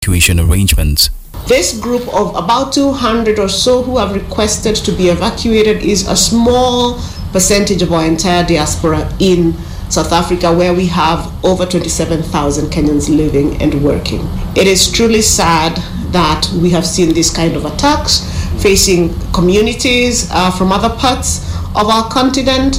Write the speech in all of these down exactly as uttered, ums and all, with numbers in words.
evacuation arrangements. This group of about two hundred or so who have requested to be evacuated is a small percentage of our entire diaspora in South Africa, where we have over twenty-seven thousand Kenyans living and working. It is truly sad that we have seen this kind of attacks facing communities uh, from other parts of our continent.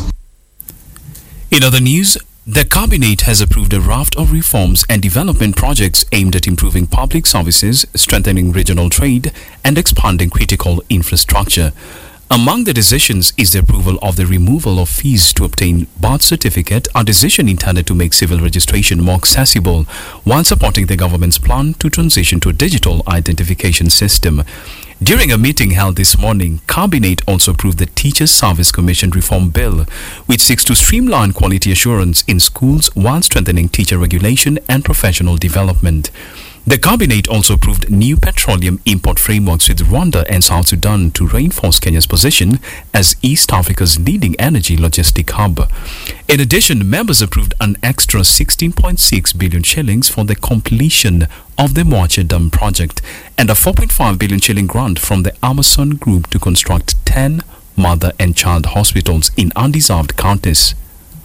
In other news, the Cabinet has approved a raft of reforms and development projects aimed at improving public services, strengthening regional trade, and expanding critical infrastructure. Among the decisions is the approval of the removal of fees to obtain birth certificate, a decision intended to make civil registration more accessible, while supporting the government's plan to transition to a digital identification system. During a meeting held this morning, Cabinet also approved the Teachers Service Commission Reform Bill, which seeks to streamline quality assurance in schools while strengthening teacher regulation and professional development. The Cabinet also approved new petroleum import frameworks with Rwanda and South Sudan to reinforce Kenya's position as East Africa's leading energy logistic hub. In addition, members approved an extra sixteen point six billion shillings for the completion of the Moache Dam project and a four point five billion shilling grant from the Amazon Group to construct ten mother and child hospitals in undeserved counties.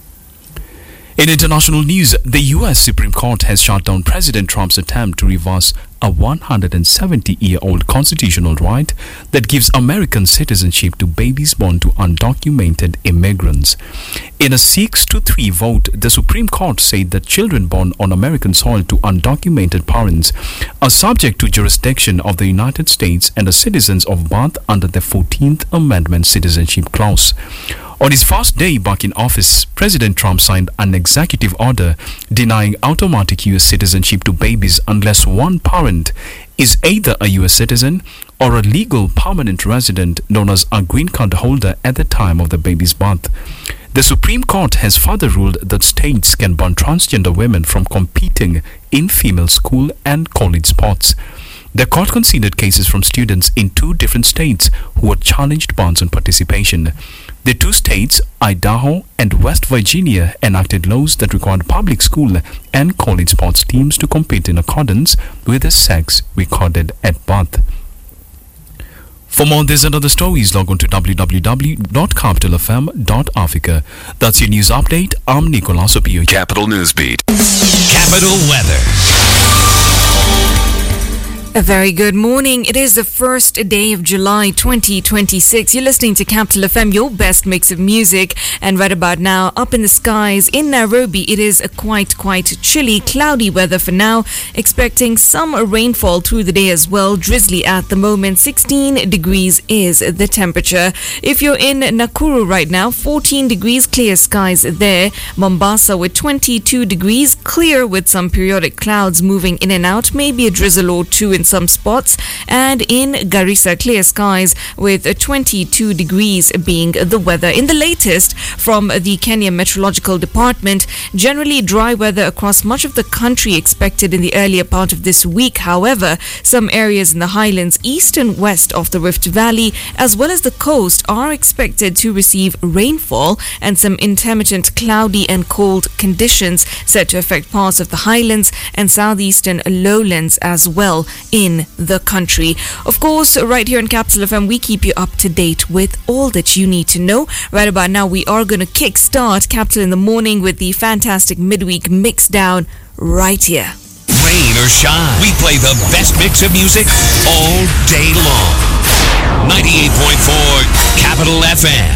In international news, the U S Supreme Court has shut down President Trump's attempt to reverse a one hundred seventy-year-old constitutional right that gives American citizenship to babies born to undocumented immigrants. In a six to three vote, the Supreme Court said that children born on American soil to undocumented parents are subject to jurisdiction of the United States and are citizens of birth under the fourteenth Amendment Citizenship Clause. On his first day back in office, President Trump signed an executive order denying automatic U S citizenship to babies unless one parent is either a U S citizen or a legal permanent resident known as a green card holder at the time of the baby's birth. The Supreme Court has further ruled that states can ban transgender women from competing in female school and college sports. The court considered cases from students in two different states who had challenged bans on participation. The two states, Idaho and West Virginia, enacted laws that required public school and college sports teams to compete in accordance with the sex recorded at birth. For more on this and other stories, log on to w w w dot capital f m dot africa. That's your news update. I'm Nicolas Opio. Capital Newsbeat. Capital Weather. A very good morning. It is the first day of July twenty twenty-six. You're listening to Capital F M, your best mix of music. And right about now, up in the skies in Nairobi, it is a quite, quite chilly, cloudy weather for now. Expecting some rainfall through the day as well. Drizzly at the moment. sixteen degrees is the temperature. If you're in Nakuru right now, fourteen degrees, clear skies there. Mombasa with twenty-two degrees, clear with some periodic clouds moving in and out. Maybe a drizzle or two in some spots, and in Garissa, clear skies with twenty-two degrees being the weather. In the latest from the Kenya Meteorological Department, generally dry weather across much of the country expected in the earlier part of this week. However, some areas in the highlands east and west of the Rift Valley as well as the coast are expected to receive rainfall and some intermittent cloudy and cold conditions set to affect parts of the highlands and southeastern lowlands as well in the country. Of course, right here on Capital F M, we keep you up to date with all that you need to know. Right about now, we are going to kickstart Capital in the Morning with the fantastic midweek mix down right here. Rain or shine, we play the best mix of music all day long. ninety-eight point four Capital F M.